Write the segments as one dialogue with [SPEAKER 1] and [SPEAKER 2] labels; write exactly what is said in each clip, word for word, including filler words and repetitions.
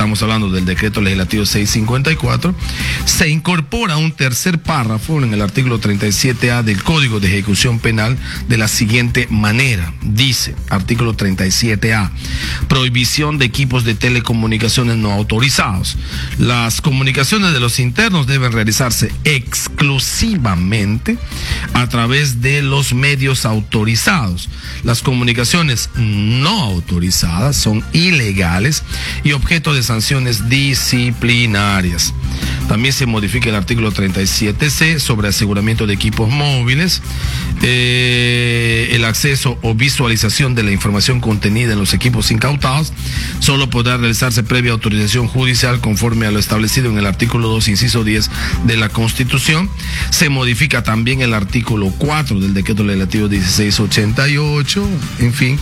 [SPEAKER 1] estamos hablando del decreto legislativo seiscientos cincuenta y cuatro, se incorpora un tercer párrafo en el artículo treinta y siete A del Código de Ejecución Penal de la siguiente manera. Dice, artículo treinta y siete A, prohibición de equipos de telecomunicaciones no autorizados. Las comunicaciones de los internos deben realizarse exclusivamente a través de los medios autorizados. Las comunicaciones no autorizadas son ilegales y objeto de sanciones disciplinarias. También se modifica el artículo treinta y siete C sobre aseguramiento de equipos móviles. Eh, el acceso o visualización de la información contenida en los equipos incautados solo podrá realizarse previa autorización judicial conforme a lo establecido en el artículo dos, inciso diez de la Constitución. Se modifica también el artículo cuatro del decreto legislativo dieciséis ochenta y ocho, en fin.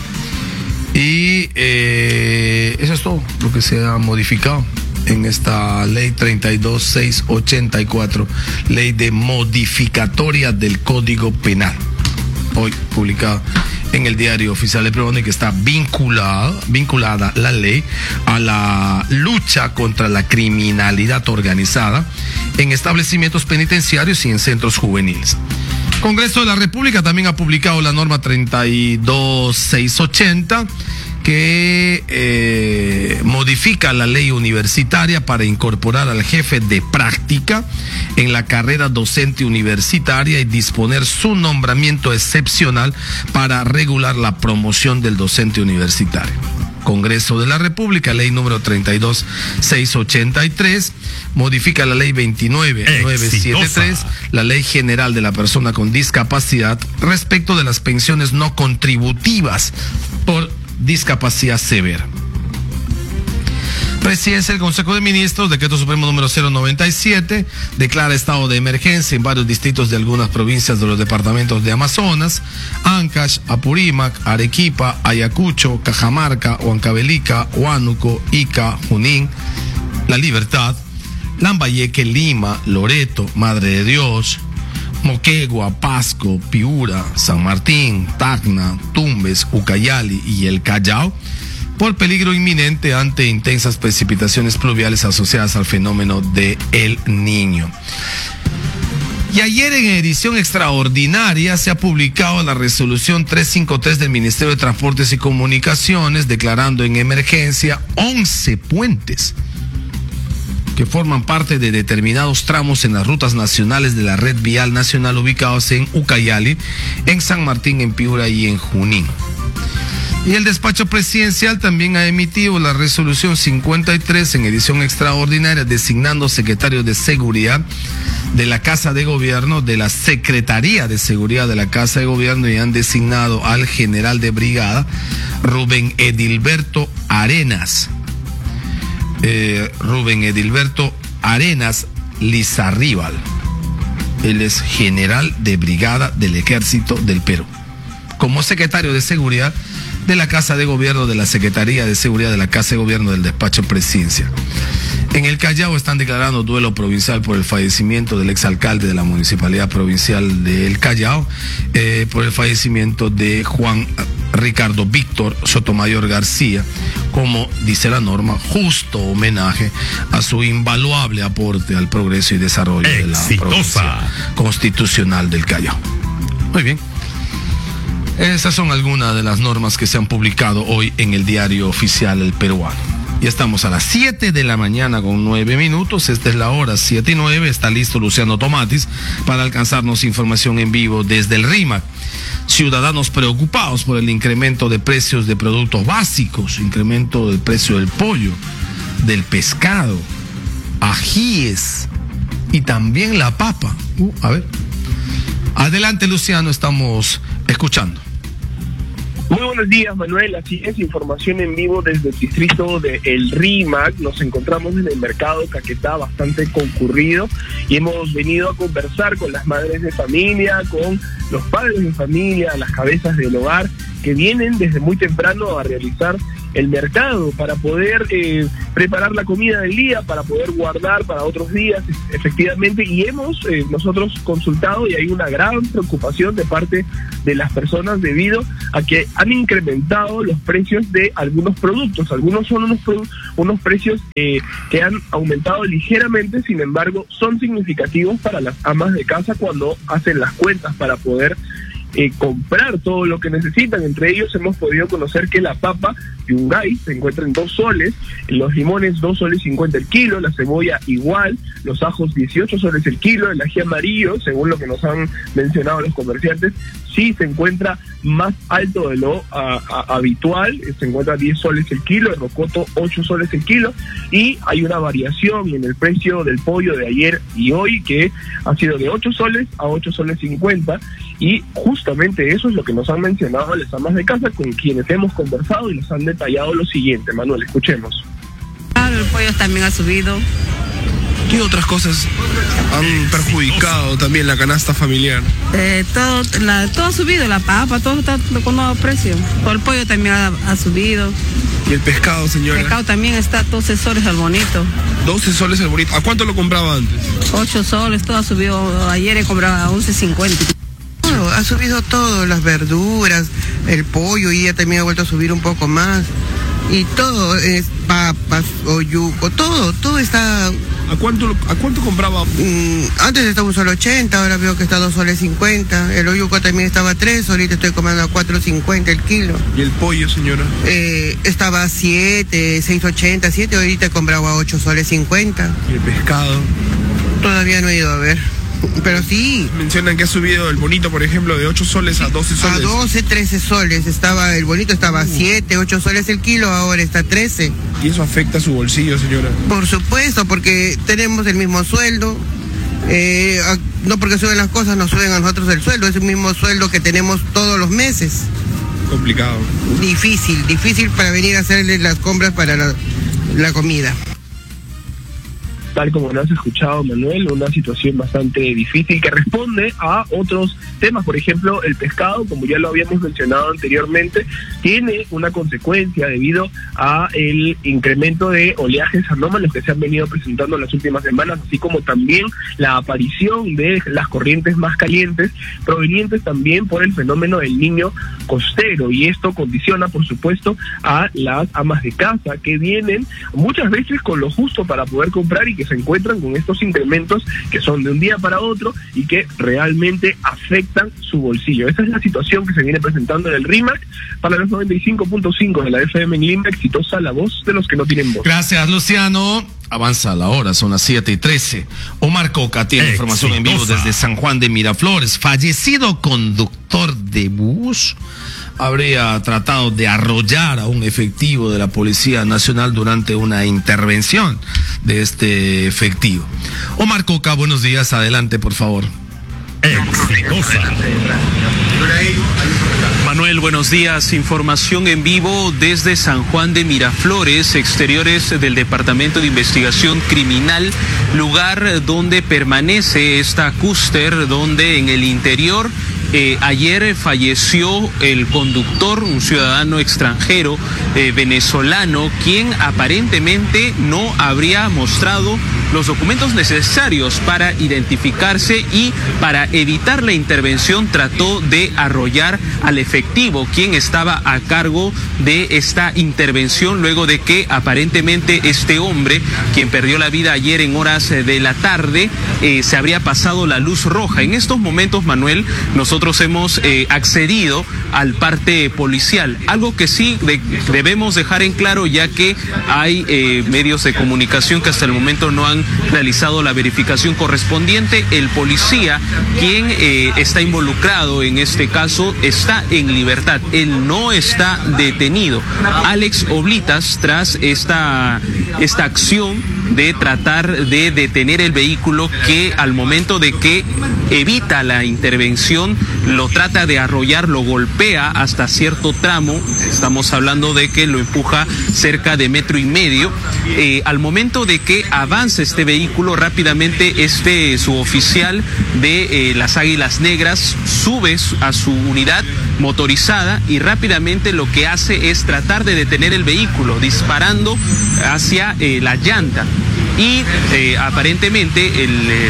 [SPEAKER 1] Y eh, eso es todo lo que se ha modificado en esta ley treinta y dos mil seiscientos ochenta y cuatro, ley de modificatoria del Código Penal, hoy publicada en el Diario Oficial del Perú, que está vinculada, vinculada la ley a la lucha contra la criminalidad organizada en establecimientos penitenciarios y en centros juveniles. Congreso de la República también ha publicado la norma treinta y dos mil seiscientos ochenta, que eh, modifica la ley universitaria para incorporar al jefe de práctica en la carrera docente universitaria y disponer su nombramiento excepcional para regular la promoción del docente universitario. Congreso de la República, ley número treinta y dos mil seiscientos ochenta y tres, modifica la ley veintinueve mil novecientos setenta y tres, la ley general de la persona con discapacidad respecto de las pensiones no contributivas por discapacidad severa. Presidencia del Consejo de Ministros, decreto supremo número cero noventa y siete, declara estado de emergencia en varios distritos de algunas provincias de los departamentos de Amazonas: Ancash, Apurímac, Arequipa, Ayacucho, Cajamarca, Huancavelica, Huánuco, Ica, Junín, La Libertad, Lambayeque, Lima, Loreto, Madre de Dios, Moquegua, Pasco, Piura, San Martín, Tacna, Tumbes, Ucayali y el Callao, por peligro inminente ante intensas precipitaciones pluviales asociadas al fenómeno de El Niño. Y ayer, en edición extraordinaria, se ha publicado la resolución trescientos cincuenta y tres del Ministerio de Transportes y Comunicaciones, declarando en emergencia once puentes que forman parte de determinados tramos en las rutas nacionales de la red vial nacional ubicados en Ucayali, en San Martín, en Piura y en Junín. Y el despacho presidencial también ha emitido la resolución cincuenta y tres en edición extraordinaria, designando secretario de Seguridad de la Casa de Gobierno, de la Secretaría de Seguridad de la Casa de Gobierno, y han designado al general de brigada Rubén Edilberto Arenas. Eh, Rubén Edilberto Arenas Lizarríbal. Él es general de brigada del Ejército del Perú, como secretario de Seguridad de la Casa de Gobierno de la Secretaría de Seguridad de la Casa de Gobierno del Despacho Presidencial. En el Callao están declarando duelo provincial por el fallecimiento del exalcalde de la Municipalidad Provincial del Callao, eh, por el fallecimiento de Juan Ricardo Víctor Sotomayor García, como dice la norma, justo homenaje a su invaluable aporte al progreso y desarrollo Exitosa. de la provincia constitucional del Callao. Muy bien. Esas son algunas de las normas que se han publicado hoy en el Diario Oficial El Peruano. Ya estamos a las siete de la mañana con nueve minutos. Esta es la hora siete y nueve. Está listo Luciano Tomatis para alcanzarnos información en vivo desde el RIMAC. Ciudadanos preocupados por el incremento de precios de productos básicos, incremento del precio del pollo, del pescado, ajíes y también la papa. Uh, a ver. Adelante, Luciano, estamos escuchando.
[SPEAKER 2] Muy buenos días, Manuel. Así es, información en vivo desde el distrito de El Rímac. Nos encontramos en el mercado Caquetá, bastante concurrido, y hemos venido a conversar con las madres de familia, con los padres de familia, las cabezas del hogar, que vienen desde muy temprano a realizar el mercado para poder eh, preparar la comida del día, para poder guardar para otros días, efectivamente, y hemos eh, nosotros consultado y hay una gran preocupación de parte de las personas debido a que han incrementado los precios de algunos productos. Algunos son unos, unos precios eh, que han aumentado ligeramente, sin embargo son significativos para las amas de casa cuando hacen las cuentas para poder Eh, comprar todo lo que necesitan. Entre ellos hemos podido conocer que la papa Yungay se encuentra en dos soles, los limones dos soles cincuenta el kilo, la cebolla igual, los ajos dieciocho soles el kilo, el ají amarillo, según lo que nos han mencionado los comerciantes, sí se encuentra más alto de lo a, a, habitual, se encuentra diez soles el kilo, el rocoto ocho soles el kilo, y hay una variación en el precio del pollo de ayer y hoy que ha sido de ocho soles a ocho soles cincuenta, y justamente eso es lo que nos han mencionado las amas de casa con quienes hemos conversado y nos han detallado lo siguiente. Manuel, escuchemos.
[SPEAKER 3] Claro, el pollo también ha subido.
[SPEAKER 4] ¿Qué otras cosas han perjudicado también la canasta familiar?
[SPEAKER 3] Eh, todo, la, todo ha subido, la papa, todo está con nuevo precio. Todo el pollo también ha, ha subido.
[SPEAKER 4] ¿Y el pescado, señora?
[SPEAKER 3] El pescado también está doce soles al bonito.
[SPEAKER 4] doce soles el bonito. ¿A cuánto lo compraba antes?
[SPEAKER 3] ocho soles, todo ha subido. Ayer he comprado a once cincuenta.
[SPEAKER 5] Bueno, ha subido todo, las verduras, el pollo, y ya también ha vuelto a subir un poco más. Y todo, es papas, oyuco, todo, todo está...
[SPEAKER 4] ¿A cuánto, a cuánto compraba?
[SPEAKER 5] Mm, antes estaba un solo ochenta, ahora veo que está dos soles cincuenta. El oyuco también estaba a tres, ahorita estoy comiendo a cuatro cincuenta el kilo.
[SPEAKER 4] ¿Y el pollo, señora?
[SPEAKER 5] Eh, estaba a siete, seis ochenta, siete, ahorita he comprado a ocho soles cincuenta.
[SPEAKER 4] ¿Y el pescado?
[SPEAKER 5] Todavía no he ido a ver. Pero sí.
[SPEAKER 4] Mencionan que ha subido el bonito, por ejemplo, de ocho soles a doce soles.
[SPEAKER 5] A doce, trece soles. Estaba, el bonito estaba a siete, ocho soles el kilo, ahora está a trece.
[SPEAKER 4] ¿Y eso afecta a su bolsillo, señora?
[SPEAKER 5] Por supuesto, porque tenemos el mismo sueldo. Eh, no porque suben las cosas, nos suben a nosotros el sueldo. Es el mismo sueldo que tenemos todos los meses.
[SPEAKER 4] Complicado.
[SPEAKER 5] Difícil, difícil para venir a hacerle las compras para la, la comida.
[SPEAKER 2] Tal como lo has escuchado, Manuel, una situación bastante difícil que responde a otros temas. Por ejemplo, el pescado, como ya lo habíamos mencionado anteriormente, tiene una consecuencia debido a el incremento de oleajes anómalos que se han venido presentando en las últimas semanas, así como también la aparición de las corrientes más calientes provenientes también por el fenómeno del Niño costero, y esto condiciona, por supuesto, a las amas de casa que vienen muchas veces con lo justo para poder comprar y que se encuentran con estos incrementos que son de un día para otro y que realmente afectan su bolsillo. Esa es la situación que se viene presentando en el RIMAC. Para los noventa y cinco punto cinco de la F M en Lima, exitosa la voz de los que no tienen voz.
[SPEAKER 1] Gracias, Luciano. Avanza la hora, son las siete y trece. Omar Coca tiene exitosa información en vivo desde San Juan de Miraflores. Fallecido conductor de bus habría tratado de arrollar a un efectivo de la Policía Nacional durante una intervención de este efectivo. Omar Coca, buenos días, adelante por favor.
[SPEAKER 6] Exitosa. Manuel, buenos días. Información en vivo desde San Juan de Miraflores, exteriores del Departamento de Investigación Criminal, lugar donde permanece esta cúster, donde en el interior Eh, ayer falleció el conductor, un ciudadano extranjero eh, venezolano, quien aparentemente no habría mostrado los documentos necesarios para identificarse y para evitar la intervención trató de arrollar al efectivo, quien estaba a cargo de esta intervención luego de que aparentemente este hombre, quien perdió la vida ayer en horas de la tarde, eh, se habría pasado la luz roja. En estos momentos, Manuel, nosotros Nosotros hemos eh, accedido al parte policial, algo que sí de, debemos dejar en claro, ya que hay eh, medios de comunicación que hasta el momento no han realizado la verificación correspondiente. El policía, quien eh, está involucrado en este caso, está en libertad, él no está detenido. Alex Oblitas, tras esta, esta acción de tratar de detener el vehículo que al momento de que evita la intervención, lo trata de arrollar, lo golpea hasta cierto tramo, estamos hablando de que lo empuja cerca de metro y medio, eh, al momento de que avance este vehículo, rápidamente este suboficial de eh, las Águilas Negras sube a su unidad motorizada y rápidamente lo que hace es tratar de detener el vehículo, disparando hacia eh, la llanta. Y eh, aparentemente el,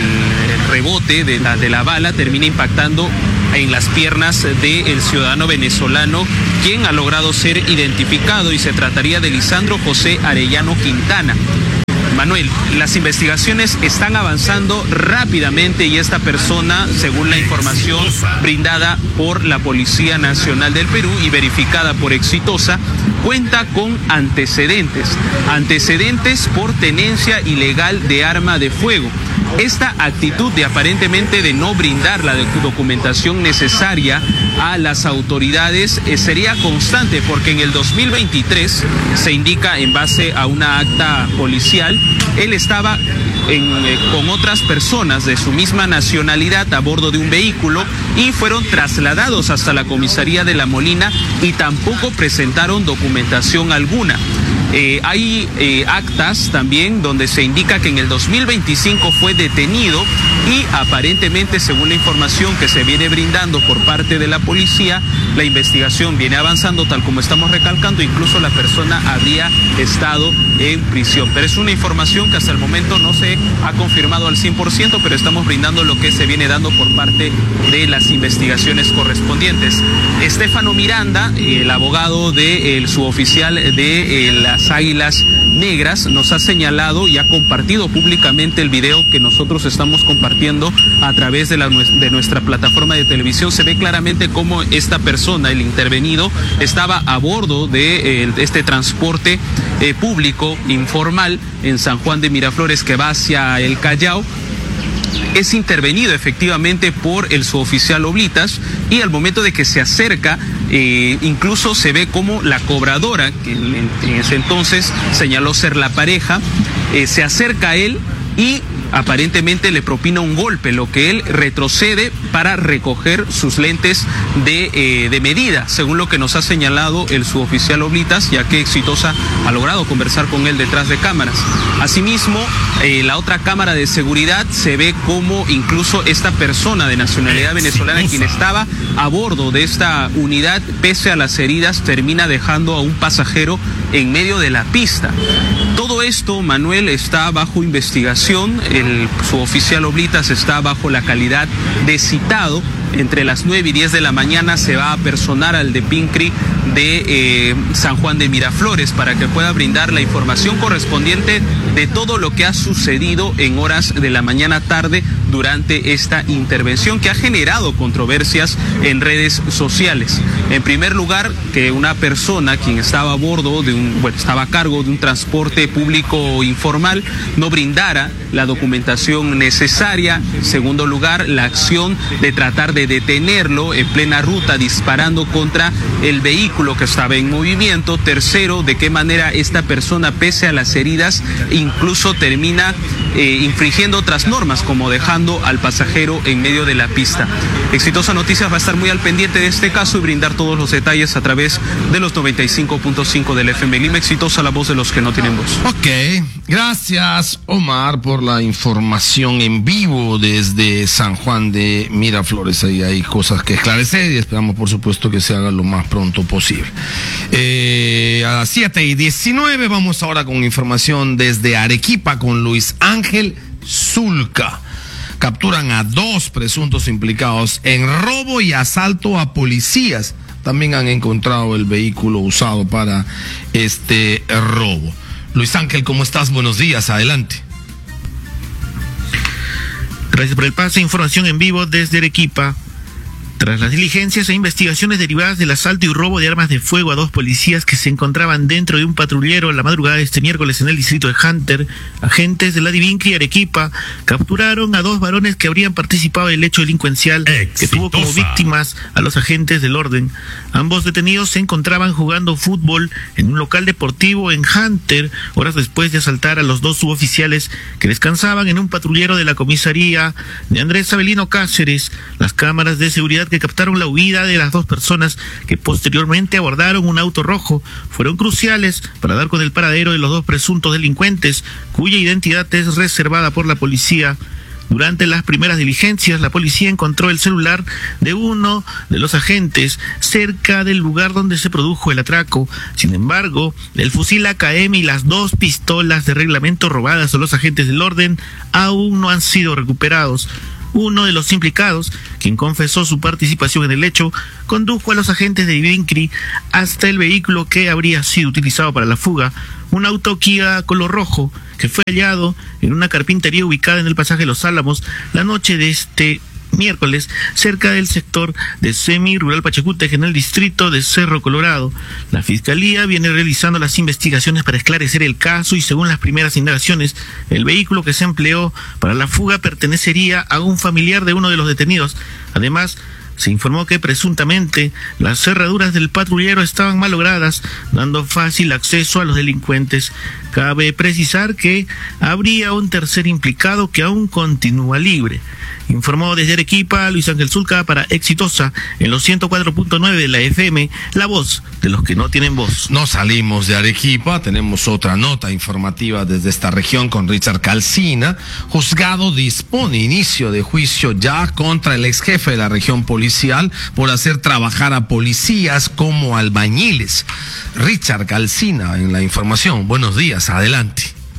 [SPEAKER 6] el rebote de la, de la bala termina impactando en las piernas del ciudadano venezolano, quien ha logrado ser identificado, y se trataría de Lisandro José Arellano Quintana. Manuel, las investigaciones están avanzando rápidamente y esta persona, según la información brindada por la Policía Nacional del Perú y verificada por Exitosa, cuenta con antecedentes, antecedentes por tenencia ilegal de arma de fuego. Esta actitud de aparentemente de no brindar la documentación necesaria a las autoridades eh, sería constante, porque en el dos mil veintitrés se indica, en base a una acta policial, él estaba en, eh, con otras personas de su misma nacionalidad a bordo de un vehículo y fueron trasladados hasta la comisaría de La Molina y tampoco presentaron documentación alguna. Eh, hay eh, actas también donde se indica que en el dos mil veinticinco fue detenido y aparentemente, según la información que se viene brindando por parte de la policía, la investigación viene avanzando tal como estamos recalcando, incluso la persona habría estado en prisión. Pero es una información que hasta el momento no se ha confirmado al cien por ciento, pero estamos brindando lo que se viene dando por parte de las investigaciones correspondientes. Estefano Miranda, el abogado del suboficial de eh, las Águilas Negras, nos ha señalado y ha compartido públicamente el video que nosotros estamos compartiendo a través de, la, de nuestra plataforma de televisión. Se ve claramente cómo esta persona, el intervenido, estaba a bordo de eh, este transporte eh, público informal en San Juan de Miraflores que va hacia el Callao. Es intervenido efectivamente por el suboficial Oblitas y al momento de que se acerca, eh, incluso se ve como la cobradora, que en, en ese entonces señaló ser la pareja, eh, se acerca a él y aparentemente le propina un golpe, lo que él retrocede para recoger sus lentes de, eh, de medida, según lo que nos ha señalado el suboficial Oblitas, ya que Exitosa ha logrado conversar con él detrás de cámaras. Asimismo, eh, la otra cámara de seguridad se ve como incluso esta persona de nacionalidad venezolana, quien estaba a bordo de esta unidad, pese a las heridas, termina dejando a un pasajero en medio de la pista. Todo esto, Manuel, está bajo investigación. El suboficial Oblitas está bajo la calidad de citado. Entre las nueve y diez de la mañana se va a personar al de Pincri de eh, San Juan de Miraflores para que pueda brindar la información correspondiente de todo lo que ha sucedido en horas de la mañana tarde durante esta intervención, que ha generado controversias en redes sociales. En primer lugar, que una persona quien estaba a bordo de un, bueno, estaba a cargo de un transporte público informal no brindara la documentación necesaria. En segundo lugar, la acción de tratar de detenerlo en plena ruta disparando contra el vehículo que estaba en movimiento. Tercero, de qué manera esta persona, pese a las heridas, incluso termina eh, infringiendo otras normas, como dejando al pasajero en medio de la pista. Exitosa Noticias va a estar muy al pendiente de este caso y brindar todos los detalles a través de los noventa y cinco punto cinco del F M Lima. Exitosa, la voz de los que no tienen voz.
[SPEAKER 1] Ok, gracias Omar por la información en vivo desde San Juan de Miraflores. Ahí hay cosas que esclarecer y esperamos por supuesto que se haga lo más pronto posible. Eh, a las siete y diecinueve vamos ahora con información desde Arequipa con Luis Ángel Zulca. Capturan a dos presuntos implicados en robo y asalto a policías. También han encontrado el vehículo usado para este robo. Luis Ángel, ¿cómo estás? Buenos días, adelante.
[SPEAKER 7] Gracias por el pase. Información en vivo desde Arequipa. Tras las diligencias e investigaciones derivadas del asalto y robo de armas de fuego a dos policías que se encontraban dentro de un patrullero la madrugada de este miércoles en el distrito de Hunter, agentes de la Divincri Arequipa capturaron a dos varones que habrían participado del hecho delincuencial Exitosa. Que tuvo como víctimas a los agentes del orden. Ambos detenidos se encontraban jugando fútbol en un local deportivo en Hunter, horas después de asaltar a los dos suboficiales que descansaban en un patrullero de la comisaría de Andrés Avelino Cáceres. Las cámaras de seguridad que que captaron la huida de las dos personas que posteriormente abordaron un auto rojo fueron cruciales para dar con el paradero de los dos presuntos delincuentes, cuya identidad es reservada por la policía. Durante las primeras diligencias, la policía encontró el celular de uno de los agentes cerca del lugar donde se produjo el atraco. Sin embargo, el fusil A K M y las dos pistolas de reglamento robadas a los agentes del orden aún no han sido recuperados. Uno de los implicados, quien confesó su participación en el hecho, condujo a los agentes de Vincri hasta el vehículo que habría sido utilizado para la fuga, un auto Kia color rojo que fue hallado en una carpintería ubicada en el pasaje Los Álamos la noche de este miércoles, cerca del sector de semi-rural Pachacútec, en el distrito de Cerro Colorado. La Fiscalía viene realizando las investigaciones para esclarecer el caso y, según las primeras indagaciones, el vehículo que se empleó para la fuga pertenecería a un familiar de uno de los detenidos. Además, se informó que presuntamente las cerraduras del patrullero estaban malogradas, dando fácil acceso a los delincuentes. Cabe precisar que habría un tercer implicado que aún continúa libre. Informó desde Arequipa Luis Ángel Zulca para Exitosa en los ciento cuatro punto nueve de la F M, la voz de los que no tienen voz.
[SPEAKER 1] No salimos de Arequipa, tenemos otra nota informativa desde esta región con Richard Calcina. Juzgado dispone inicio de juicio ya contra el ex jefe de la región policial por hacer trabajar a policías como albañiles. Richard Calcina en la información. Buenos días, adelante.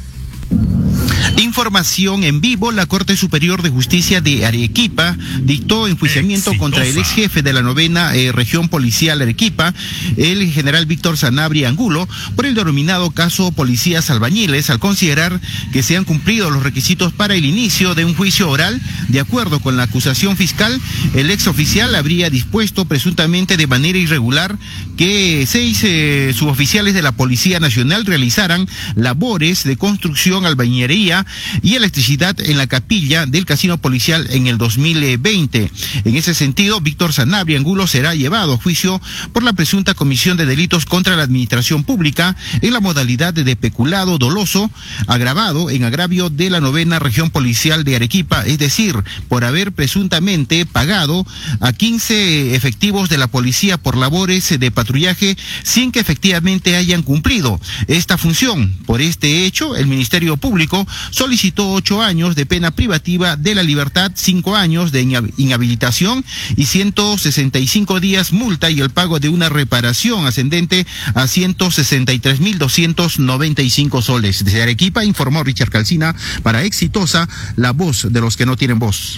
[SPEAKER 8] Información en vivo. La Corte Superior de Justicia de Arequipa dictó enjuiciamiento Exitosa. contra el ex jefe de la novena eh, región policial Arequipa, el general Víctor Sanabria Angulo, por el denominado caso Policías Albañiles, al considerar que se han cumplido los requisitos para el inicio de un juicio oral. De acuerdo con la acusación fiscal, el ex oficial habría dispuesto presuntamente de manera irregular que seis eh, suboficiales de la Policía Nacional realizaran labores de construcción, albañilería y electricidad en la capilla del casino policial en el dos mil veinte. En ese sentido, Víctor Sanabria Angulo será llevado a juicio por la presunta comisión de delitos contra la administración pública en la modalidad de peculado doloso agravado en agravio de la novena región policial de Arequipa, es decir, por haber presuntamente pagado a quince efectivos de la policía por labores de patrullaje sin que efectivamente hayan cumplido esta función. Por este hecho, el Ministerio Público solicitó ocho años de pena privativa de la libertad, cinco años de inhabilitación y ciento sesenta y cinco días multa y el pago de una reparación ascendente a ciento sesenta y tres mil doscientos noventa y cinco soles. Desde Arequipa informó Richard Calcina para Exitosa, la voz de los que no tienen voz.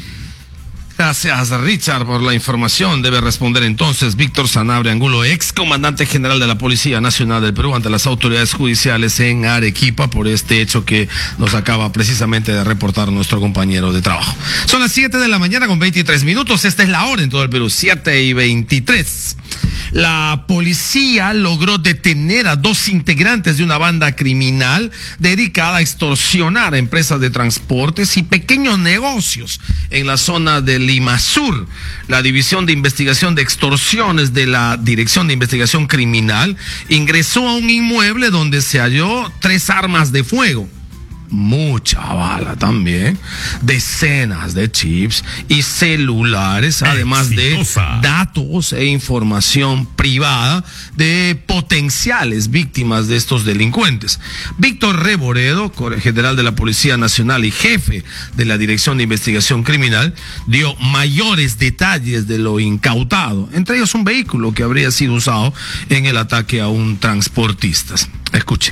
[SPEAKER 1] Gracias, Richard, por la información. Debe responder entonces Víctor Sanabria Angulo, ex comandante general de la Policía Nacional del Perú, ante las autoridades judiciales en Arequipa por este hecho que nos acaba precisamente de reportar nuestro compañero de trabajo. Son las siete de la mañana con veintitrés minutos. Esta es la hora en todo el Perú, siete y veintitrés. La policía logró detener a dos integrantes de una banda criminal dedicada a extorsionar a empresas de transportes y pequeños negocios en la zona del Limasur. La División de Investigación de Extorsiones de la Dirección de Investigación Criminal ingresó a un inmueble donde se halló tres armas de fuego, mucha bala también, decenas de chips y celulares, además Exitosa. de datos e información privada de potenciales víctimas de estos delincuentes. Víctor Reboredo, general de la Policía Nacional y jefe de la Dirección de Investigación Criminal, dio mayores detalles de lo incautado, entre ellos un vehículo que habría sido usado en el ataque a un transportista. Escuchen.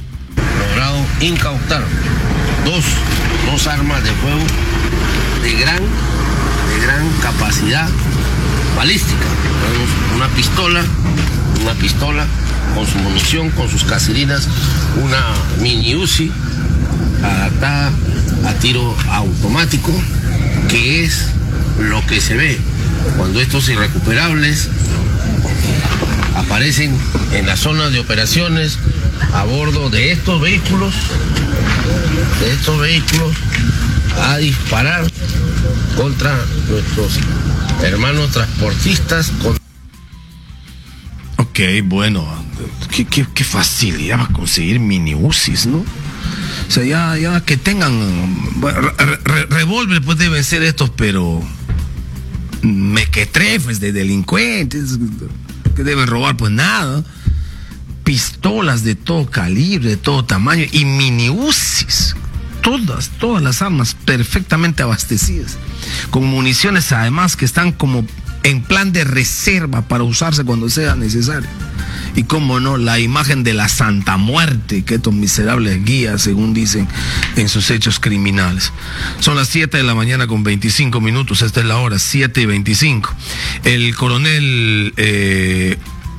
[SPEAKER 9] Logrado incautar dos, dos armas de fuego de gran, de gran capacidad balística. Tenemos una pistola, una pistola con su munición, con sus caserinas, una mini Uzi adaptada a tiro automático, que es lo que se ve cuando estos irrecuperables aparecen en las zonas de operaciones a bordo de estos vehículos, de estos vehículos, a disparar contra nuestros hermanos transportistas. Con...
[SPEAKER 1] Ok, bueno, qué, qué, qué facilidad va a conseguir mini Uzis, ¿no? O sea, ya, ya que tengan bueno, re, re, revólver, pues deben ser estos, pero mequetrefes de delincuentes que deben robar pues nada, pistolas de todo calibre, de todo tamaño y mini uzis, todas, todas las armas perfectamente abastecidas, con municiones además que están como en plan de reserva para usarse cuando sea necesario. Y cómo no, la imagen de la Santa Muerte que estos miserables guías, según dicen, en sus hechos criminales. Son las siete de la mañana con veinticinco minutos, esta es la hora, siete y veinticinco. El coronel eh,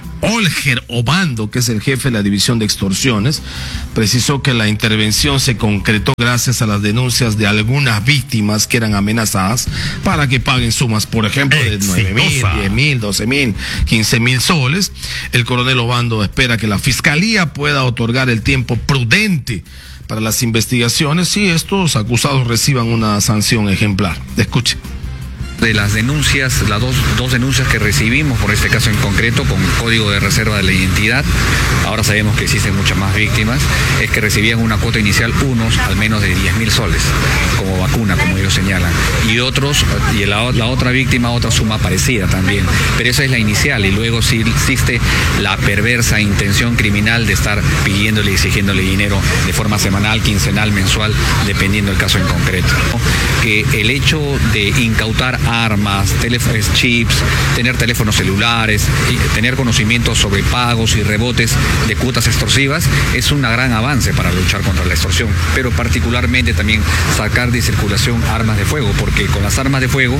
[SPEAKER 1] Olger Obando, que es el jefe de la división de extorsiones, precisó que la intervención se concretó gracias a las denuncias de algunas víctimas que eran amenazadas para que paguen sumas, por ejemplo, de nueve mil, diez mil, doce mil, quince mil soles. El coronel Obando espera que la fiscalía pueda otorgar el tiempo prudente para las investigaciones y estos acusados reciban una sanción ejemplar. Escuche.
[SPEAKER 10] De las denuncias, las dos, dos denuncias que recibimos por este caso en concreto, con código de reserva de la identidad, ahora sabemos que existen muchas más víctimas, es que recibían una cuota inicial unos al menos de diez mil soles como vacuna, como ellos señalan, y otros, y la, la otra víctima otra suma parecida también, pero esa es la inicial y luego sí existe la perversa intención criminal de estar pidiéndole y exigiéndole dinero de forma semanal, quincenal, mensual, dependiendo del caso en concreto. Que el hecho de incautar armas, teléfonos, chips, tener teléfonos celulares, y tener conocimientos sobre pagos y rebotes de cuotas extorsivas es un gran avance para luchar contra la extorsión, pero particularmente también sacar de circulación armas de fuego, porque con las armas de fuego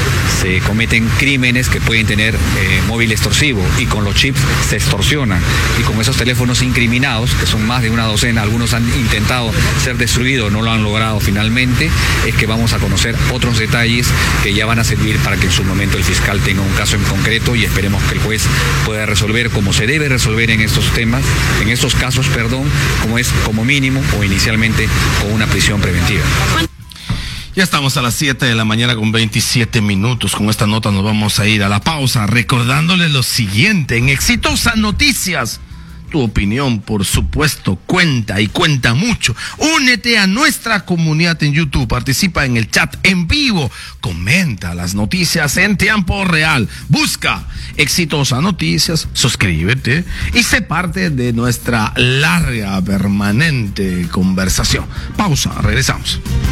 [SPEAKER 10] se cometen crímenes que pueden tener eh, móvil extorsivo y con los chips se extorsionan y con esos teléfonos incriminados, que son más de una docena, algunos han intentado ser destruidos, no lo han logrado finalmente, es que vamos a conocer otros detalles que ya van a servir para que en su momento el fiscal tenga un caso en concreto y esperemos que el juez pueda resolver como se debe resolver en estos temas, en estos casos, perdón, como es como mínimo o inicialmente con una prisión preventiva.
[SPEAKER 1] Ya estamos a las siete de la mañana con veintisiete minutos. Con esta nota nos vamos a ir a la pausa recordándoles lo siguiente. En Exitosas Noticias, tu opinión, por supuesto, cuenta y cuenta mucho. Únete a nuestra comunidad en YouTube, participa en el chat en vivo, comenta las noticias en tiempo real, busca Exitosas Noticias, suscríbete y sé parte de nuestra larga, permanente conversación. Pausa, regresamos.